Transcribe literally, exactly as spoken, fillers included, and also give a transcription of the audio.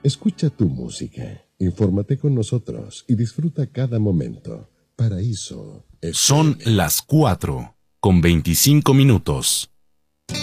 Escucha tu música, infórmate con nosotros y disfruta cada momento. Paraíso F M. Son las cuatro con veinticinco minutos.